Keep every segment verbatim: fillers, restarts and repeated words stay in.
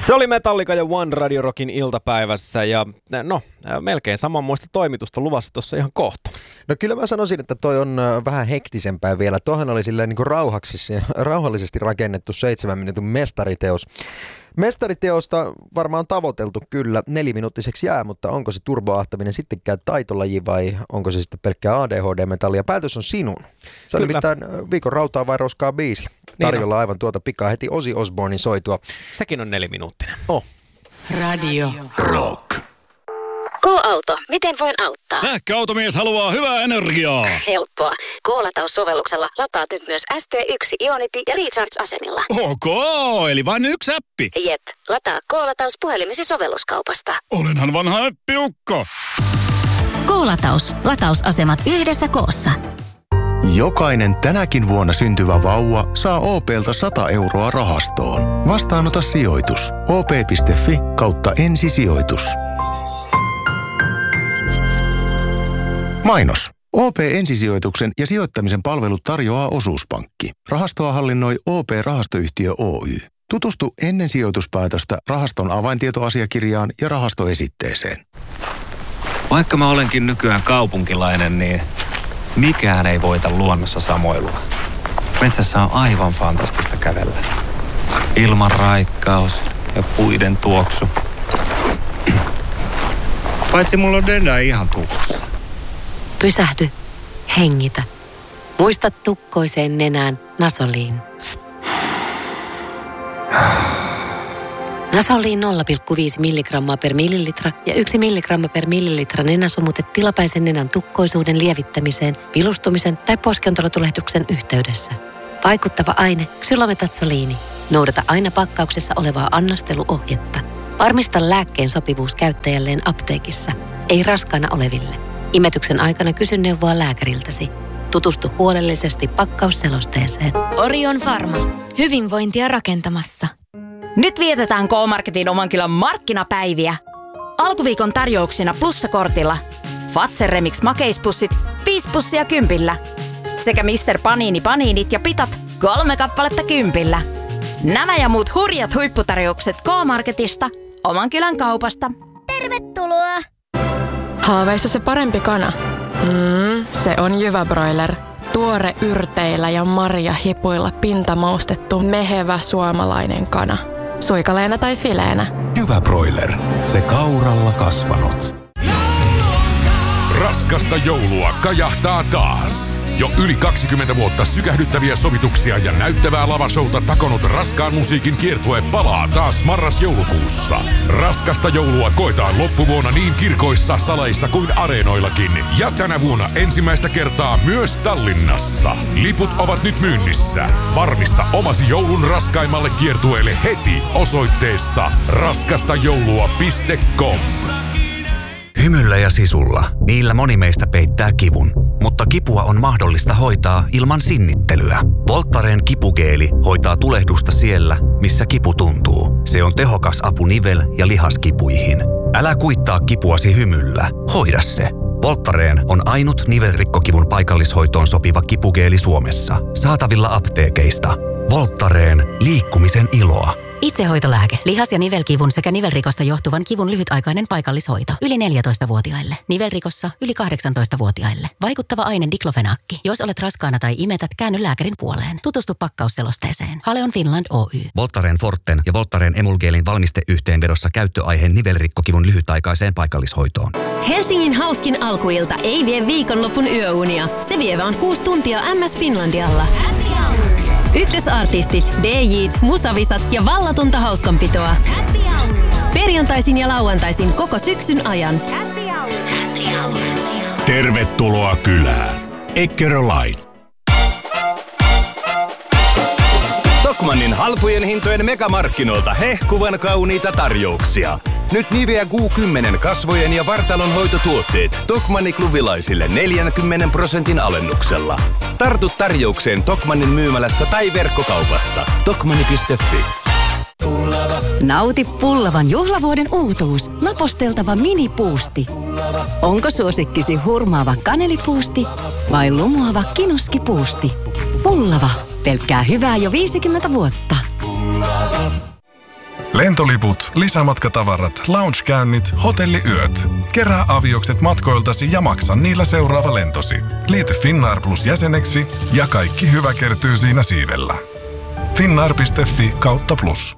Se oli Metallica ja One Radio Rockin iltapäivässä ja no, melkein samanmoista toimitusta luvassa tuossa ihan kohta. No kyllä mä sanoisin, että toi on vähän hektisempää vielä. Tuohan oli silleen niin kuin rauhaksissa ja rauhallisesti rakennettu seitsemän minuutin mestariteos. Mestariteosta varmaan tavoiteltu kyllä, neliminuuttiseksi jää, mutta onko se turboahtaminen sittenkään taitolaji vai onko se sitten pelkkää A D H D-metallia? Päätös on sinun. Se on nimittäin viikon rautaa vai roskaa biisi. Tarjolla niin aivan tuota pikaa heti Ozzy Osbournein soitua. Sekin on neliminuuttinen. Oh. Radio Rock. K-auto, miten voin auttaa? Sähköautomies haluaa hyvää energiaa. Helppoa. K-lataussovelluksella lataat nyt myös S T yksi Ionity ja Recharge-asemilla. Ok, eli vain yksi appi. Jep, lataa K-lataus puhelimesi sovelluskaupasta. Olenhan vanha appiukko. K-lataus. Latausasemat yhdessä koossa. Jokainen tänäkin vuonna syntyvä vauva saa O P:ltä sata euroa rahastoon. Vastaanota sijoitus. O P piste F I kautta ensisijoitus. Mainos. O P ensisijoituksen ja sijoittamisen palvelut tarjoaa Osuuspankki. Rahastoa hallinnoi O P-rahastoyhtiö Oy. Tutustu ennen sijoituspäätöstä rahaston avaintietoasiakirjaan ja rahastoesitteeseen. Vaikka mä olenkin nykyään kaupunkilainen, niin mikään ei voita luonnossa samoilua. Metsässä on aivan fantastista kävellä. Ilman raikkaus ja puiden tuoksu. Paitsi mulla on denda ihan tukossa. Pysähdy. Hengitä. Muista tukkoiseen nenään Nasoliin. Nasoliin nolla pilkku viisi milligrammaa per millilitra ja yksi milligramma per millilitra nenäsumutet tilapäisen nenän tukkoisuuden lievittämiseen, vilustumisen tai poskiontelotulehduksen yhteydessä. Vaikuttava aine ksylometatsoliini. Noudata aina pakkauksessa olevaa annosteluohjetta. Varmista lääkkeen sopivuus käyttäjälleen apteekissa, ei raskaana oleville. Imetyksen aikana kysy neuvoa lääkäriltäsi. Tutustu huolellisesti pakkausselosteeseen. Orion Pharma. Hyvinvointia rakentamassa. Nyt vietetään K-Marketin oman kylän markkinapäiviä. Alkuviikon tarjouksina plussakortilla. Fazer Remix makeispussit, viisi pussia kympillä. Sekä mister Panini paniinit ja pitat, kolme kappaletta kympillä. Nämä ja muut hurjat huipputarjoukset K-Marketista, oman kylän kaupasta. Tervetuloa! Haaveissa se parempi kana? Mm, se on Jyväbroiler. Tuore yrteillä ja marjahipuilla pintamaustettu mehevä suomalainen kana. Suikaleena tai fileenä. Jyväbroiler. Se kauralla kasvanut. Raskasta joulua kajahtaa taas. Jo yli kaksikymmentä vuotta sykähdyttäviä sovituksia ja näyttävää lavashouta takonut raskaan musiikin kiertue palaa taas marras-joulukuussa. Raskasta joulua koetaan loppuvuonna niin kirkoissa, saleissa kuin areenoillakin. Ja tänä vuonna ensimmäistä kertaa myös Tallinnassa. Liput ovat nyt myynnissä. Varmista omasi joulun raskaimmalle kiertueelle heti osoitteesta raskastajoulua piste com. Hymyllä ja sisulla. Niillä moni meistä peittää kivun. Mutta kipua on mahdollista hoitaa ilman sinnittelyä. Voltaren kipugeeli hoitaa tulehdusta siellä, missä kipu tuntuu. Se on tehokas apu nivel- ja lihaskipuihin. Älä kuittaa kipuasi hymyllä. Hoida se. Voltaren on ainut nivelrikkokivun paikallishoitoon sopiva kipugeeli Suomessa. Saatavilla apteekeista. Voltaren. Liikkumisen iloa. Itsehoitolääke. Lihas- ja nivelkivun sekä nivelrikosta johtuvan kivun lyhytaikainen paikallishoito. Yli neljätoistavuotiaille. Nivelrikossa yli kahdeksantoistavuotiaille. Vaikuttava aine diklofenaakki. Jos olet raskaana tai imetät, käänny lääkärin puoleen. Tutustu pakkausselosteeseen. Haleon Finland Oy. Voltaren Forten ja Voltaren Emulgeelin valmisteyhteenvedossa käyttöaiheen nivelrikkokivun lyhytaikaiseen paikallishoitoon. Helsingin hauskin alkuilta ei vie viikonlopun yöunia. Se vie vaan kuusi tuntia M S Finlandialla. Ykkösartistit, D J:t, musavisat ja vallatonta hauskanpitoa. Perjantaisin ja lauantaisin koko syksyn ajan. Tervetuloa kylään. Eckerö-Line. Tokmannin halpujen hintojen megamarkkinoilta hehkuvan kauniita tarjouksia. Nyt Nivea Q kymmenen kasvojen ja vartalon hoitotuotteet Tokmanni klubilaisille neljäkymmentä prosentin alennuksella. Tartu tarjoukseen Tokmannin myymälässä tai verkkokaupassa. Tokmanni piste F I. Nauti pullavan juhlavuoden uutuus. Naposteltava minipuusti. Onko suosikkisi hurmaava kanelipuusti vai lumoava kinuskipuusti? Pullava. Pelkkää hyvää jo viisikymmentä vuotta. Lentoliput, lisämatkatavarat, loungekäynnit, hotelliyöt. Kerää aviokset matkoiltasi ja maksa niillä seuraava lentosi. Liity Finnair Plus jäseneksi ja kaikki hyvä kertyy siinä siivellä. finnair piste fi kautta plus.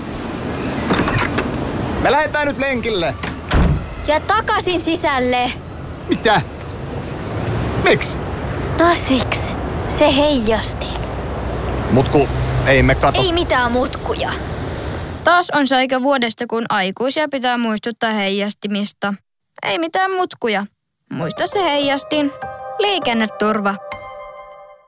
Me lähdetään nyt lenkille. Ja takaisin sisälle. Mitä? Miksi? No siksi. Se heijasti. Mutku, ei me kato. Ei mitään mutkuja. Taas on se aika vuodesta, kun aikuisia pitää muistuttaa heijastimista. Ei mitään mutkuja. Muista se heijastin. Liikenneturva.